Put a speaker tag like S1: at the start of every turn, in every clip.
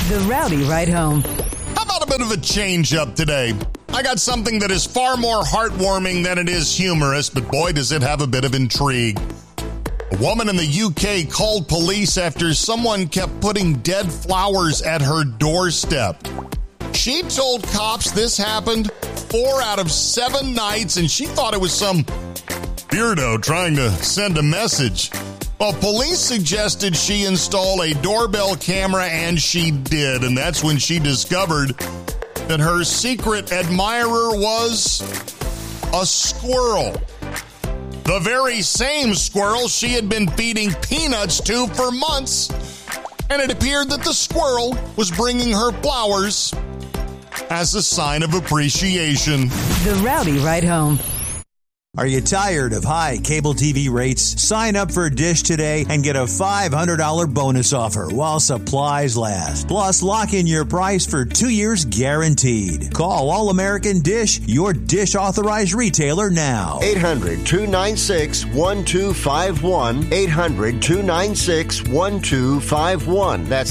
S1: The Rowdy Ride Home.
S2: How about a bit of a change up today? I got something that is far more heartwarming than it is humorous, but boy, does it have a bit of intrigue. A woman in the UK called police after someone kept putting dead flowers at her doorstep. She told cops this happened 4 out of 7 nights, and she thought it was some weirdo trying to send a message. Well, police suggested she install a doorbell camera, and she did, and that's when she discovered that her secret admirer was a squirrel. The very same squirrel she had been feeding peanuts to for months, and it appeared that the squirrel was bringing her flowers as a sign of appreciation.
S1: The Rowdy Ride Home.
S3: Are you tired of high cable TV rates? Sign up for Dish today and get a $500 bonus offer while supplies last. Plus, lock in your price for 2 years guaranteed. Call All American Dish, your Dish authorized retailer now.
S4: 800-296-1251. 800-296-1251. That's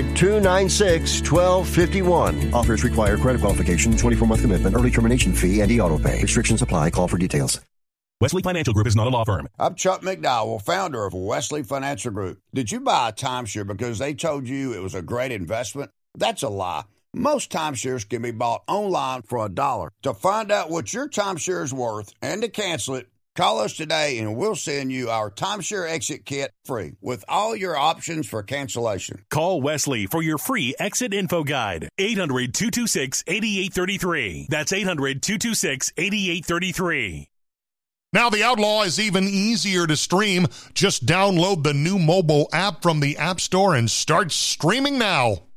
S4: 800-296-1251. Offers require credit qualification, 24-month commitment, early termination fee, and e-auto pay. Restrictions apply. Call for details.
S5: Wesley Financial Group is not a law firm.
S6: I'm Chuck McDowell, founder of Wesley Financial Group. Did you buy a timeshare because they told you it was a great investment? That's a lie. Most timeshares can be bought online for $1. To find out what your timeshare is worth and to cancel it, call us today and we'll send you our timeshare exit kit free with all your options for cancellation.
S5: Call Wesley for your free exit info guide. 800-226-8833. That's 800-226-8833.
S2: Now the Outlaw is even easier to stream. Just download the new mobile app from the App Store and start streaming now.